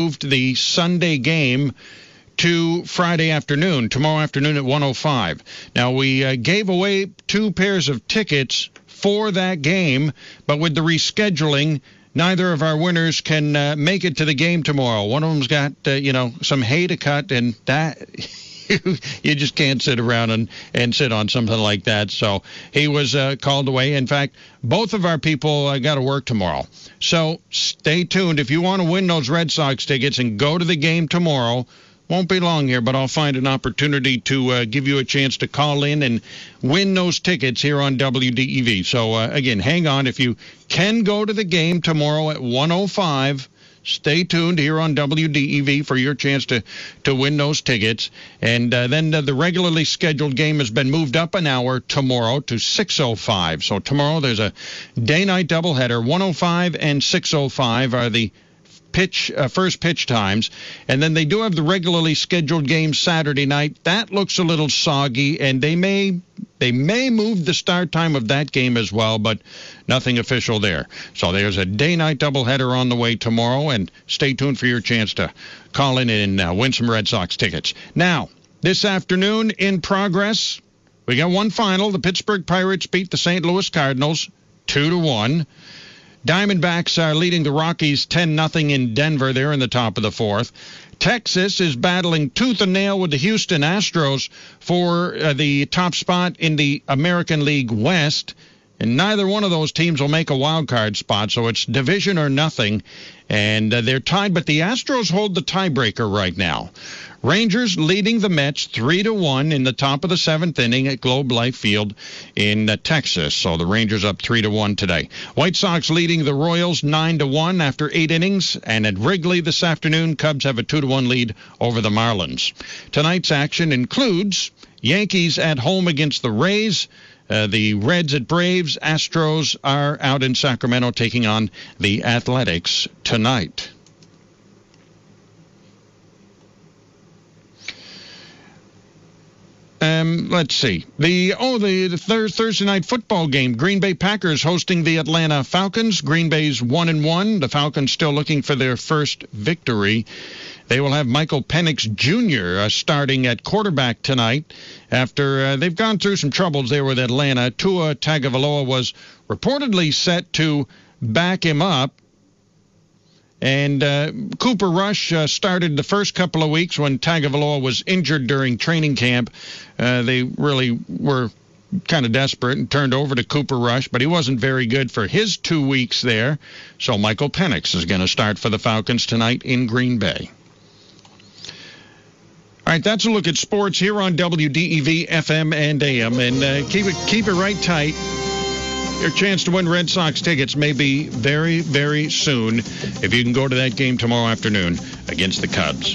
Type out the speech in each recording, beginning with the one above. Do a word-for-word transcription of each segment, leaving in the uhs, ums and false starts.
moved the Sunday game to Friday afternoon, tomorrow afternoon at one oh five. Now, we uh, gave away two pairs of tickets for that game, but with the rescheduling, neither of our winners can uh, make it to the game tomorrow. One of them's got, uh, you know, some hay to cut, and that... you just can't sit around and, and sit on something like that. So he was uh, called away. In fact, both of our people uh, got to work tomorrow. So stay tuned. If you want to win those Red Sox tickets and go to the game tomorrow, won't be long here, but I'll find an opportunity to uh, give you a chance to call in and win those tickets here on W D E V. So, uh, again, hang on. If you can go to the game tomorrow at one oh five, stay tuned here on W D E V for your chance to, to win those tickets. And uh, then uh, the regularly scheduled game has been moved up an hour tomorrow to six oh five. So tomorrow there's a day-night doubleheader. one oh five and six oh five are the pitch uh, first pitch times. And then they do have the regularly scheduled game Saturday night. That looks a little soggy, and they may... They may move the start time of that game as well, but nothing official there. So there's a day-night doubleheader on the way tomorrow, and stay tuned for your chance to call in and uh, win some Red Sox tickets. Now, this afternoon in progress, we got one final. The Pittsburgh Pirates beat the Saint Louis Cardinals two to one. Diamondbacks are leading the Rockies ten nothing in Denver. They're in the top of the fourth. Texas is battling tooth and nail with the Houston Astros for uh, the top spot in the American League West, and neither one of those teams will make a wild card spot, so it's division or nothing, and uh, they're tied, but the Astros hold the tiebreaker right now. Rangers leading the Mets three to one in the top of the seventh inning at Globe Life Field in uh, Texas. So the Rangers up three to one today. White Sox leading the Royals nine to one after eight innings. And at Wrigley this afternoon, Cubs have a two to one lead over the Marlins. Tonight's action includes Yankees at home against the Rays. Uh, the Reds at Braves. Astros are out in Sacramento taking on the Athletics tonight. Um, let's see. The oh, the, the thir- Thursday night football game. Green Bay Packers hosting the Atlanta Falcons. Green Bay's one and one. The Falcons still looking for their first victory. They will have Michael Penix Junior Uh, starting at quarterback tonight after uh, they've gone through some troubles there with Atlanta. Tua Tagovailoa was reportedly set to back him up. And uh, Cooper Rush uh, started the first couple of weeks when Tagovailoa was injured during training camp. Uh, they really were kind of desperate and turned over to Cooper Rush, but he wasn't very good for his two weeks there. So Michael Penix is going to start for the Falcons tonight in Green Bay. All right, that's a look at sports here on W D E V F M and A M, and uh, keep it keep it right tight. Your chance to win Red Sox tickets may be very, very soon if you can go to that game tomorrow afternoon against the Cubs.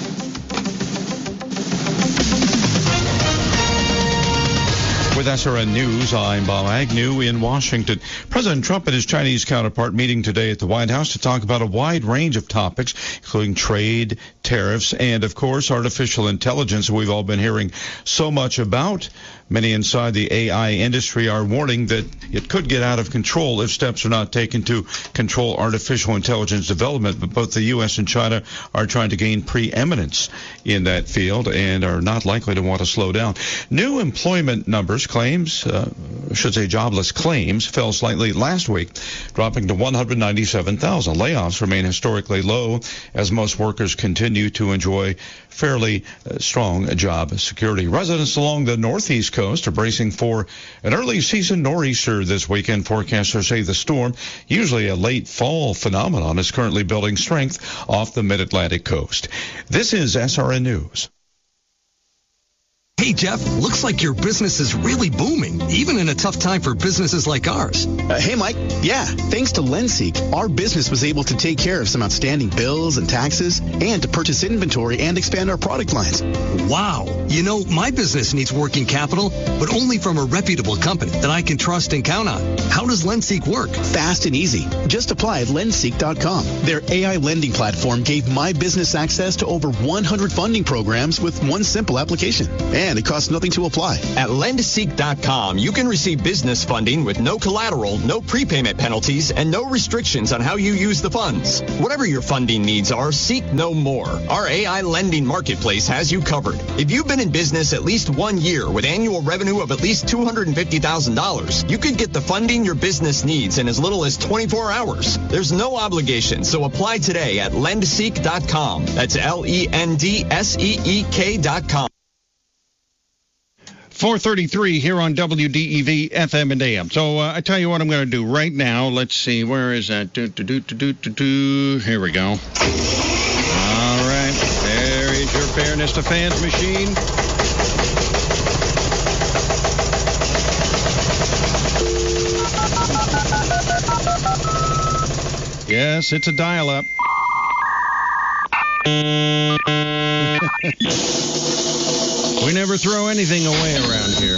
With S R N News, I'm Bob Agnew in Washington. President Trump and his Chinese counterpart meeting today at the White House to talk about a wide range of topics, including trade, tariffs, and, of course, artificial intelligence we've all been hearing so much about. Many inside the A I industry are warning that it could get out of control if steps are not taken to control artificial intelligence development. But both the U S and China are trying to gain preeminence in that field and are not likely to want to slow down. New employment numbers, claims, uh, I should say jobless claims, fell slightly last week, dropping to one hundred ninety-seven thousand. Layoffs remain historically low as most workers continue to enjoy fairly uh, strong job security. Residents along the northeast coast are bracing for an early season nor'easter this weekend. Forecasters say the storm, usually a late fall phenomenon, is currently building strength off the mid-Atlantic coast. This is S R N News. Hey, Jeff, looks like your business is really booming, even in a tough time for businesses like ours. Uh, hey, Mike. Yeah, thanks to LendSeek, our business was able to take care of some outstanding bills and taxes and to purchase inventory and expand our product lines. Wow. You know, my business needs working capital, but only from a reputable company that I can trust and count on. How does LendSeek work? Fast and easy. Just apply at lendseek dot com. Their A I lending platform gave my business access to over one hundred funding programs with one simple application. And And it costs nothing to apply. At lend seek dot com, you can receive business funding with no collateral, no prepayment penalties, and no restrictions on how you use the funds. Whatever your funding needs are, seek no more. Our A I lending marketplace has you covered. If you've been in business at least one year with annual revenue of at least two hundred fifty thousand dollars, you could get the funding your business needs in as little as twenty-four hours. There's no obligation, so apply today at lend seek dot com. That's L E N D S E E K dot com. four thirty-three here on W D E V F M and A M. So uh, I tell you what I'm going to do right now. Let's see. Where is that? Do, do, do, do, do, do. Here we go. All right. There is your Fairness to Fans machine. Yes, it's a dial-up. We never throw anything away around here.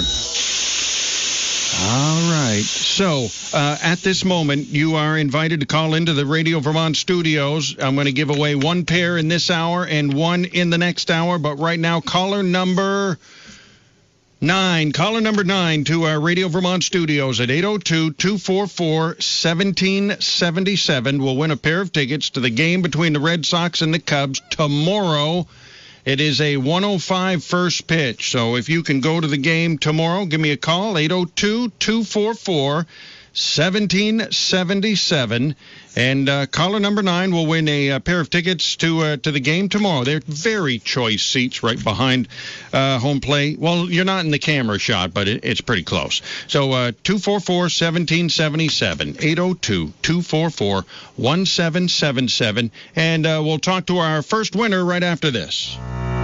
All right. So, uh, at this moment, you are invited to call into the Radio Vermont studios. I'm going to give away one pair in this hour and one in the next hour. But right now, caller number nine, caller number nine to our Radio Vermont studios at eight oh two, two four four, one seven seven seven will win a pair of tickets to the game between the Red Sox and the Cubs tomorrow. It is a one oh five first pitch. So if you can go to the game tomorrow, give me a call, eight oh two, two four four, one seven seven seven. And uh, caller number nine will win a, a pair of tickets to uh, to the game tomorrow. They're very choice seats right behind uh, home plate. Well, you're not in the camera shot, but it, it's pretty close. So uh, two four four, one seven seven seven, eight oh two, two four four, one seven seven seven. And uh, we'll talk to our first winner right after this.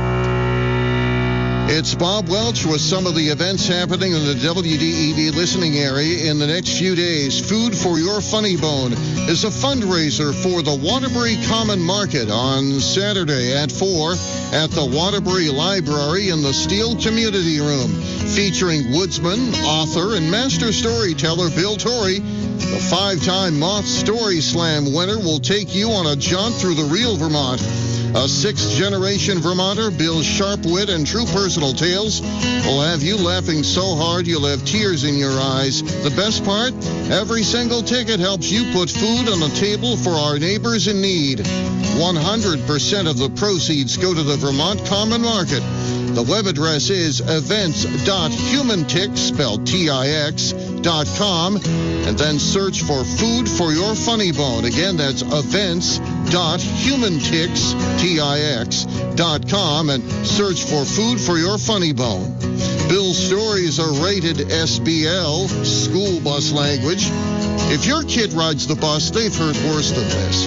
It's Bob Welch with some of the events happening in the W D E V listening area in the next few days. Food for Your Funny Bone is a fundraiser for the Waterbury Common Market on Saturday at four at the Waterbury Library in the Steel Community Room, featuring woodsman, author, and master storyteller Bill Torrey. The five-time Moth Story Slam winner will take you on a jaunt through the real Vermont. A sixth-generation Vermonter, Bill's sharp wit and true personal tales will have you laughing so hard you'll have tears in your eyes. The best part? Every single ticket helps you put food on the table for our neighbors in need. one hundred percent of the proceeds go to the Vermont Common Market. The web address is events dot humantix, spelled T I X, dot com, and then search for Food for Your Funny Bone. Again, that's events dot humantix, T I X, dot com, and search for Food for Your Funny Bone. Bill's stories are rated S B L, school bus language. If your kid rides the bus, they've heard worse than this.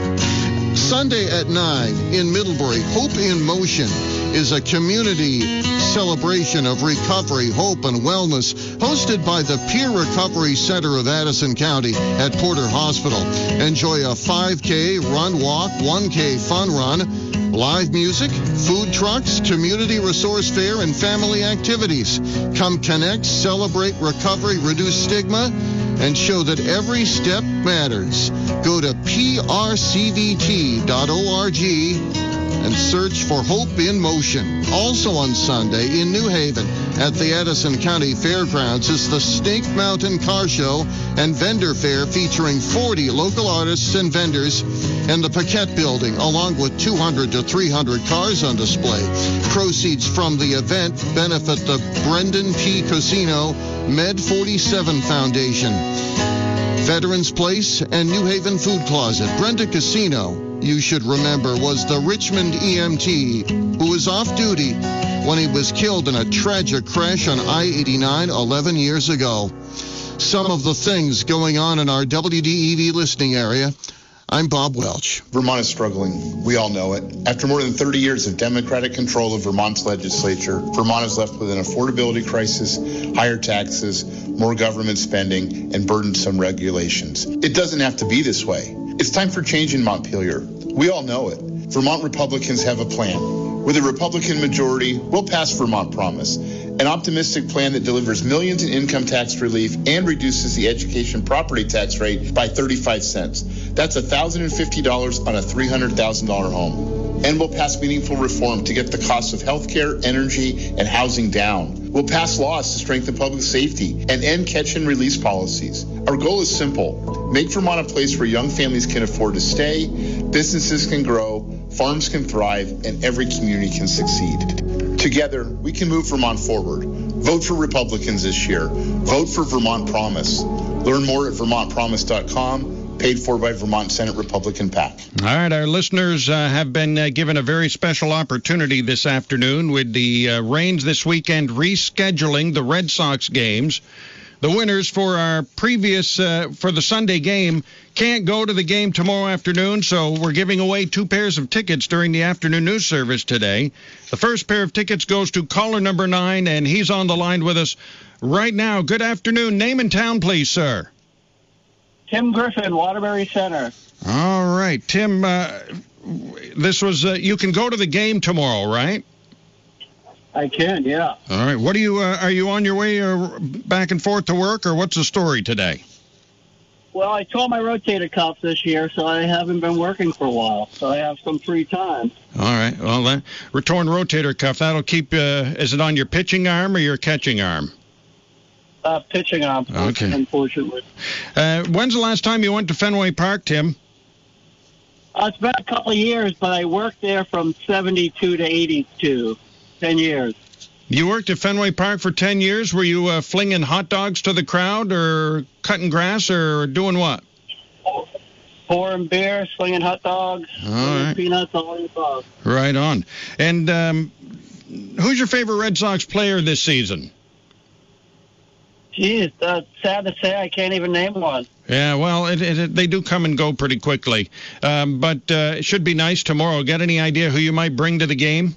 Sunday at nine in Middlebury, Hope in Motion is a community celebration of recovery, hope, and wellness hosted by the Peer Recovery Center of Addison County at Porter Hospital. Enjoy a five K run walk, one K fun run, live music, food trucks, community resource fair, and family activities. Come connect, celebrate recovery, reduce stigma, and show that every step matters. Go to P R C V T dot org and search for Hope in Motion. Also on Sunday in New Haven at the Addison County Fairgrounds is the Snake Mountain Car Show and Vendor Fair featuring forty local artists and vendors in the Paquette Building, along with two hundred to three hundred cars on display. Proceeds from the event benefit the Brendan P. Casino Med forty-seven Foundation, Veterans Place, and New Haven Food Closet. Brenda Casino, you should remember, was the Richmond E M T who was off duty when he was killed in a tragic crash on I eighty-nine eleven years ago. Some of the things going on in our W D E V listening area. I'm Bob Welch. Vermont is struggling. We all know it. After more than thirty years of Democratic control of Vermont's legislature, Vermont is left with an affordability crisis, higher taxes, more government spending, and burdensome regulations. It doesn't have to be this way. It's time for change in Montpelier. We all know it. Vermont Republicans have a plan. With a Republican majority, we'll pass Vermont Promise, an optimistic plan that delivers millions in income tax relief and reduces the education property tax rate by thirty-five cents. That's one thousand fifty dollars on a three hundred thousand dollars home. And we'll pass meaningful reform to get the cost of health care, energy, and housing down. We'll pass laws to strengthen public safety and end catch and release policies. Our goal is simple. Make Vermont a place where young families can afford to stay, businesses can grow, farms can thrive, and every community can succeed. Together, we can move Vermont forward. Vote for Republicans this year. Vote for Vermont Promise. Learn more at vermont promise dot com, paid for by Vermont Senate Republican PAC. All right, our listeners uh, have been uh, given a very special opportunity this afternoon with the uh, Rains this weekend rescheduling the Red Sox games. The winners for our previous, uh, for the Sunday game, can't go to the game tomorrow afternoon, so we're giving away two pairs of tickets during the afternoon news service today. The first pair of tickets goes to caller number nine, and he's on the line with us right now. Good afternoon. Name and town, please, sir. Tim Griffin, Waterbury Center. All right. Tim, uh, this was, uh, you can go to the game tomorrow, right? I can, yeah. All right. What are you, uh, are you on your way uh, back and forth to work, or what's the story today? Well, I tore my rotator cuff this year, so I haven't been working for a while, so I have some free time. All right. Well, that torn rotator cuff, that'll keep, uh, is it on your pitching arm or your catching arm? Uh, pitching arm, okay. Unfortunately. Uh, when's the last time you went to Fenway Park, Tim? Uh, it's been a couple of years, but I worked there from seventy-two to eighty-two. Ten years. You worked at Fenway Park for ten years. Were you uh, flinging hot dogs to the crowd, or cutting grass, or doing what? Pouring beer, slinging hot dogs, slinging right. peanuts, all the above. Right on. And um, who's your favorite Red Sox player this season? Geez, uh, sad to say, I can't even name one. Yeah, well, it, it, they do come and go pretty quickly. Um, but uh, it should be nice tomorrow. Got any idea who you might bring to the game?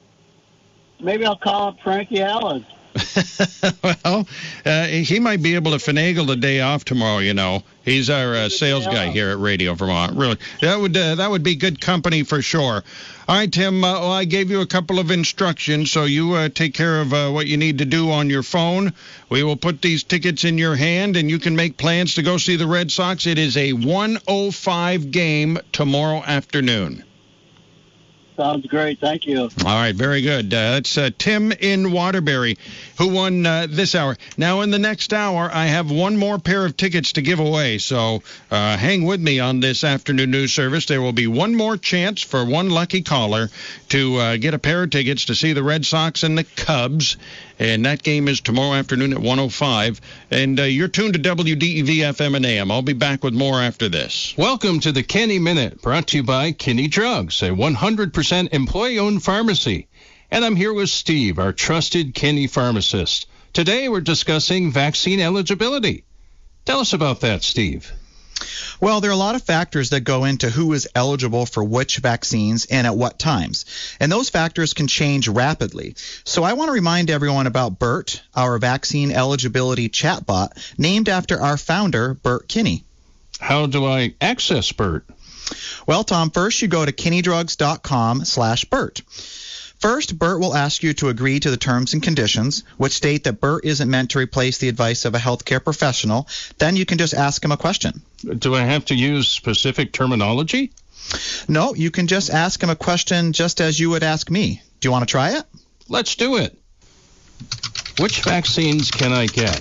Maybe I'll call up Frankie Allen. Well, uh, he might be able to finagle the day off tomorrow, you know. He's our uh, sales guy here at Radio Vermont. Really, that would uh, that would be good company for sure. All right, Tim, uh, well, I gave you a couple of instructions, so you uh, take care of uh, what you need to do on your phone. We will put these tickets in your hand, and you can make plans to go see the Red Sox. It is a one oh five game tomorrow afternoon. Sounds great. Thank you. All right. Very good. Uh, that's uh, Tim in Waterbury, who won uh, this hour. Now, in the next hour, I have one more pair of tickets to give away. So uh, hang with me on this afternoon news service. There will be one more chance for one lucky caller to uh, get a pair of tickets to see the Red Sox and the Cubs. And that game is tomorrow afternoon at one oh five. And uh, you're tuned to W D E V F M and A M. I'll be back with more after this. Welcome to the Kenny Minute, brought to you by Kinney Drugs, a one hundred percent employee-owned pharmacy. And I'm here with Steve, our trusted Kenny pharmacist. Today we're discussing vaccine eligibility. Tell us about that, Steve. Well, there are a lot of factors that go into who is eligible for which vaccines and at what times. And those factors can change rapidly. So I want to remind everyone about BERT, our vaccine eligibility chatbot, named after our founder, Bert Kinney. How do I access BERT? Well, Tom, first you go to kinney drugs dot com slash BERT. First, BERT will ask you to agree to the terms and conditions, which state that BERT isn't meant to replace the advice of a healthcare professional. Then you can just ask him a question. Do I have to use specific terminology? No, you can just ask him a question just as you would ask me. Do you want to try it? Let's do it. Which vaccines can I get?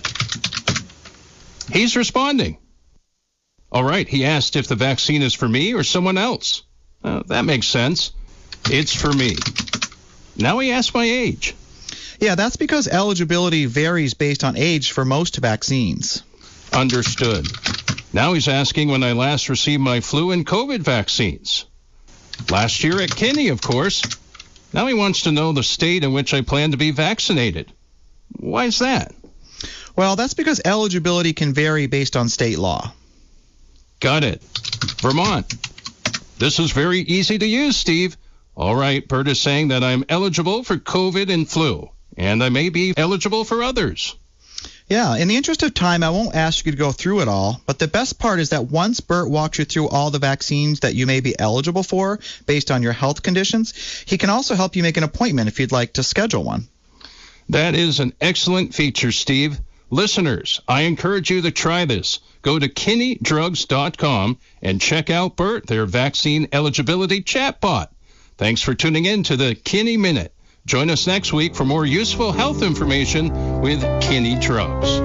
He's responding. All right, he asked if the vaccine is for me or someone else. Uh, that makes sense. It's for me. Now he asked my age. Yeah, that's because eligibility varies based on age for most vaccines. Understood. Now he's asking when I last received my flu and COVID vaccines. Last year at Kinney, of course. Now he wants to know the state in which I plan to be vaccinated. Why is that? Well, that's because eligibility can vary based on state law. Got it. Vermont. This is very easy to use, Steve. All right, Bert is saying that I'm eligible for COVID and flu, and I may be eligible for others. Yeah, in the interest of time, I won't ask you to go through it all, but the best part is that once Bert walks you through all the vaccines that you may be eligible for based on your health conditions, he can also help you make an appointment if you'd like to schedule one. That is an excellent feature, Steve. Listeners, I encourage you to try this. Go to kinney drugs dot com and check out BERT, their vaccine eligibility chatbot. Thanks for tuning in to the Kinney Minute. Join us next week for more useful health information with Kenny Trubbs.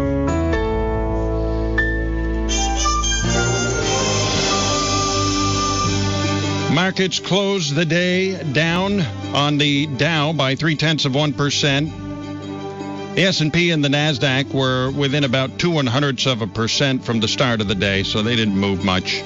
Markets closed the day down on the Dow by three-tenths of one percent. The S and P and the NASDAQ were within about two one-hundredths of a percent from the start of the day, so they didn't move much.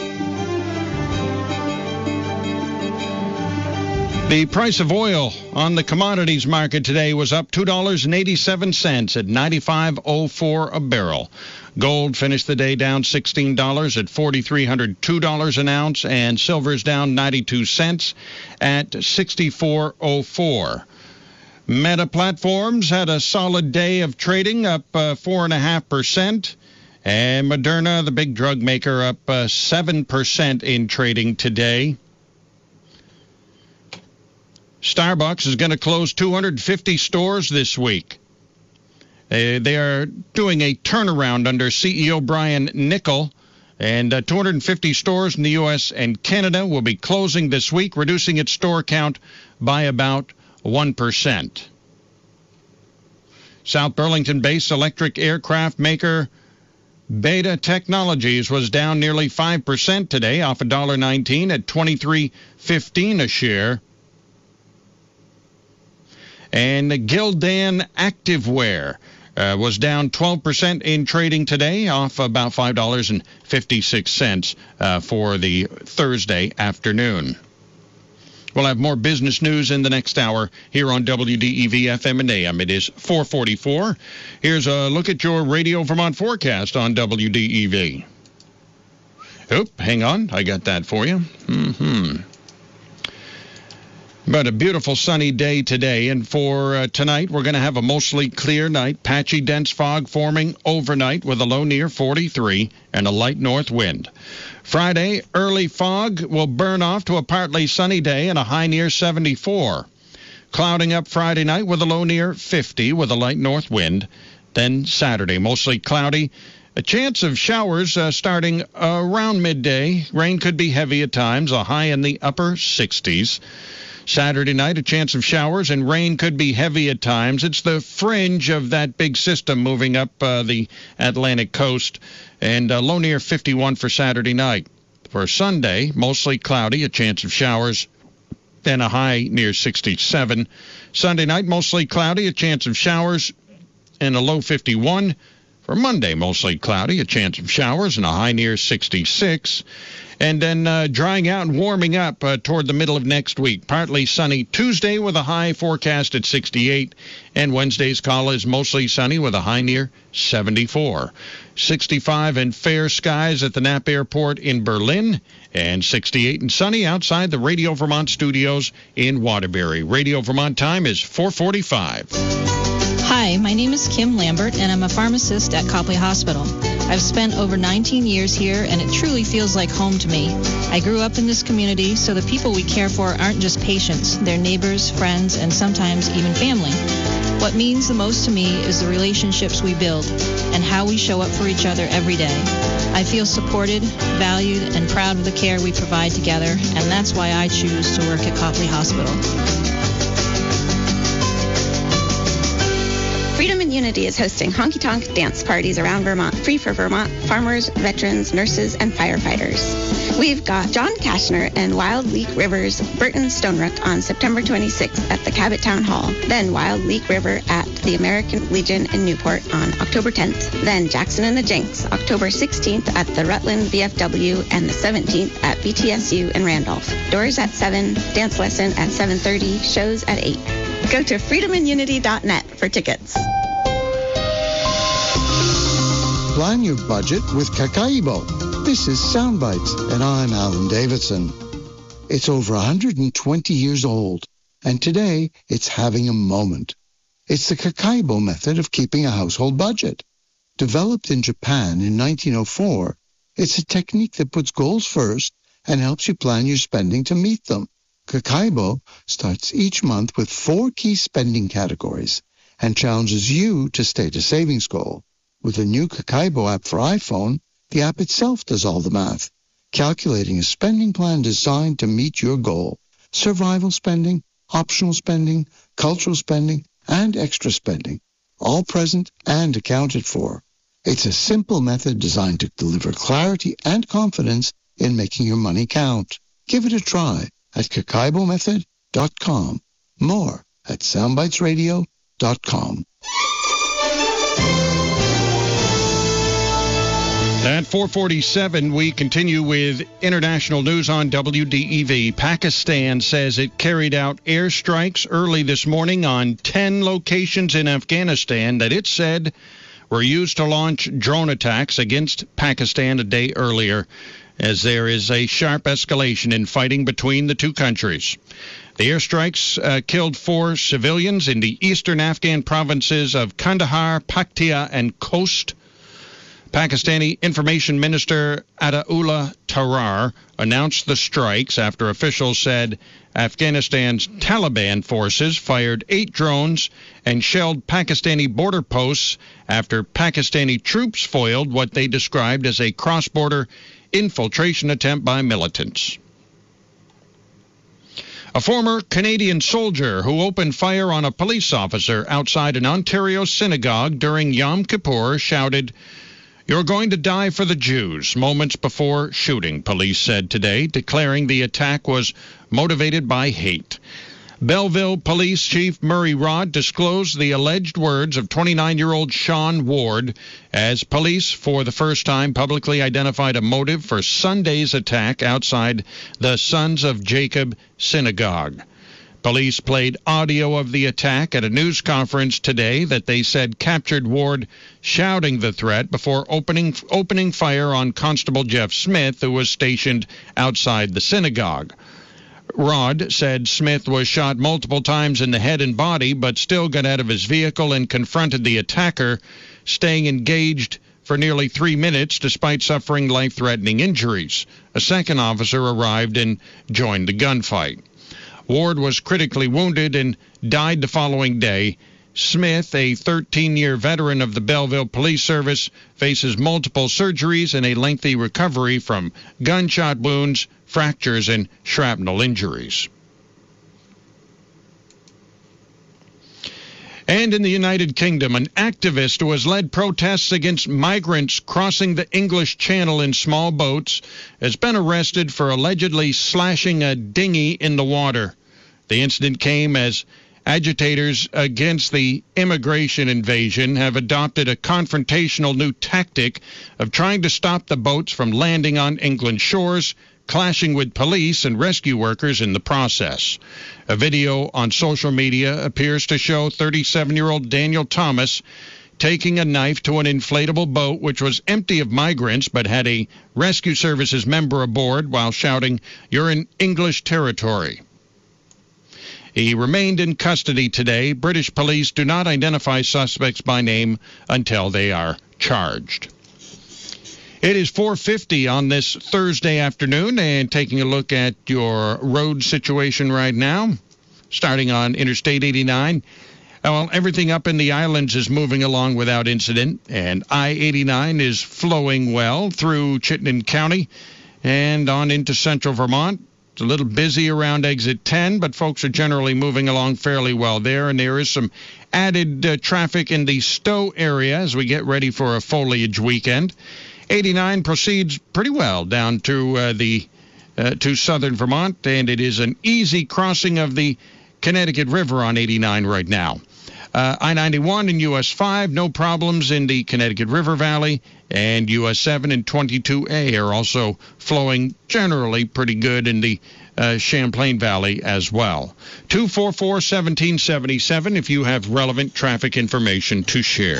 The price of oil on the commodities market today was up two dollars and eighty-seven cents at ninety-five oh four a barrel. Gold finished the day down sixteen dollars at four thousand three hundred two dollars an ounce, and silver's down ninety-two cents at sixty-four oh four. Meta Platforms had a solid day of trading, up uh, four point five percent. And Moderna, the big drug maker, up uh, seven percent in trading today. Starbucks is going to close two hundred fifty stores this week. Uh, they are doing a turnaround under C E O Brian Niccol, and uh, two hundred fifty stores in the U S and Canada will be closing this week, reducing its store count by about one percent. South Burlington-based electric aircraft maker Beta Technologies was down nearly five percent today, off one dollar nineteen at twenty-three fifteen a share. And Gildan Activewear uh, was down twelve percent in trading today, off about five dollars and fifty-six cents uh, for the Thursday afternoon. We'll have more business news in the next hour here on W D E V F M and A M. It is four forty-four. Here's a look at your Radio Vermont forecast on W D E V. Oop, hang on. I got that for you. Mm-hmm. But a beautiful sunny day today, and for uh, tonight, we're going to have a mostly clear night, patchy dense fog forming overnight with a low near forty-three and a light north wind. Friday, early fog will burn off to a partly sunny day and a high near seventy-four. Clouding up Friday night with a low near fifty with a light north wind. Then Saturday, mostly cloudy. A chance of showers uh, starting around midday. Rain could be heavy at times, a high in the upper sixties. Saturday night, a chance of showers, and rain could be heavy at times. It's the fringe of that big system moving up uh, the Atlantic coast, and uh, low near fifty-one for Saturday night. For Sunday, mostly cloudy, a chance of showers, then a high near sixty-seven. Sunday night, mostly cloudy, a chance of showers, and a low fifty-one. For Monday, mostly cloudy, a chance of showers, and a high near sixty-six. And then uh, drying out and warming up uh, toward the middle of next week. Partly sunny Tuesday with a high forecast at sixty-eight. And Wednesday's call is mostly sunny with a high near seventy-four. sixty-five and fair skies at the Knapp Airport in Berlin. And sixty-eight and sunny outside the Radio Vermont studios in Waterbury. Radio Vermont time is four forty-five. Hi, my name is Kim Lambert, and I'm a pharmacist at Copley Hospital. I've spent over nineteen years here, and it truly feels like home to me. I grew up in this community, so the people we care for aren't just patients. They're neighbors, friends, and sometimes even family. What means the most to me is the relationships we build and how we show up for each other every day. I feel supported, valued, and proud of the care we provide together, and that's why I choose to work at Copley Hospital. Freedom and Unity is hosting honky-tonk dance parties around Vermont, free for Vermont farmers, veterans, nurses, and firefighters. We've got John Kashner and Wild Leak River's Burton Stonerook on September twenty-sixth at the Cabot Town Hall. Then Wild Leak River at the American Legion in Newport on October tenth. Then Jackson and the Jinx, October sixteenth at the Rutland V F W and the seventeenth at B T S U in Randolph. Doors at seven, dance lesson at seven thirty, shows at eight. Go to freedom and unity dot net for tickets. Plan your budget with Cacaibo. This is Soundbites, and I'm Alan Davidson. It's over one hundred twenty years old, and today it's having a moment. It's the Cacaibo method of keeping a household budget. Developed in Japan in nineteen oh four, it's a technique that puts goals first and helps you plan your spending to meet them. Cacaibo starts each month with four key spending categories and challenges you to state a savings goal. With the new Cacaibo app for iPhone, the app itself does all the math, calculating a spending plan designed to meet your goal. Survival spending, optional spending, cultural spending, and extra spending, all present and accounted for. It's a simple method designed to deliver clarity and confidence in making your money count. Give it a try at kakaibo method dot com. More at soundbites radio dot com. At four forty-seven, we continue with international news on W D E V. Pakistan says it carried out airstrikes early this morning on ten locations in Afghanistan that it said were used to launch drone attacks against Pakistan a day earlier, as there is a sharp escalation in fighting between the two countries. The airstrikes uh, killed four civilians in the eastern Afghan provinces of Kandahar, Paktia, and Khost. Pakistani Information Minister Ataullah Tarar announced the strikes after officials said Afghanistan's Taliban forces fired eight drones and shelled Pakistani border posts after Pakistani troops foiled what they described as a cross-border infiltration attempt by militants. A former Canadian soldier who opened fire on a police officer outside an Ontario synagogue during Yom Kippur shouted, "You're going to die for the Jews," moments before shooting, police said today, declaring the attack was motivated by hate. Belleville Police Chief Murray Rod disclosed the alleged words of twenty-nine-year-old Sean Ward as police for the first time publicly identified a motive for Sunday's attack outside the Sons of Jacob synagogue. Police played audio of the attack at a news conference today that they said captured Ward shouting the threat before opening opening fire on Constable Jeff Smith, who was stationed outside the synagogue. Rod said Smith was shot multiple times in the head and body, but still got out of his vehicle and confronted the attacker, staying engaged for nearly three minutes despite suffering life-threatening injuries. A second officer arrived and joined the gunfight. Ward was critically wounded and died the following day. Smith, a thirteen-year veteran of the Belleville Police Service, faces multiple surgeries and a lengthy recovery from gunshot wounds, fractures, and shrapnel injuries. And in the United Kingdom, an activist who has led protests against migrants crossing the English Channel in small boats has been arrested for allegedly slashing a dinghy in the water. The incident came as agitators against the immigration invasion have adopted a confrontational new tactic of trying to stop the boats from landing on England shores, clashing with police and rescue workers in the process. A video on social media appears to show thirty-seven-year-old Daniel Thomas taking a knife to an inflatable boat which was empty of migrants but had a rescue services member aboard while shouting, "You're in English territory." He remained in custody today. British police do not identify suspects by name until they are charged. It is four fifty on this Thursday afternoon, and taking a look at your road situation right now, starting on Interstate eighty-nine. Well, everything up in the islands is moving along without incident, and I eighty-nine is flowing well through Chittenden County and on into central Vermont. It's a little busy around exit ten, but folks are generally moving along fairly well there, and there is some added uh, traffic in the Stowe area as we get ready for a foliage weekend. eighty-nine proceeds pretty well down to uh, the uh, to southern Vermont, and it is an easy crossing of the Connecticut River on eighty-nine right now. Uh, I ninety-one and U S five, no problems in the Connecticut River Valley, and U S seven and twenty-two A are also flowing generally pretty good in the uh, Champlain Valley as well. two four four, one seven seven seven if you have relevant traffic information to share.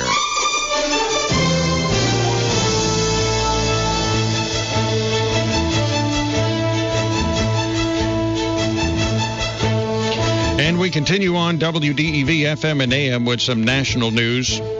And we continue on W D E V F M and A M with some national news.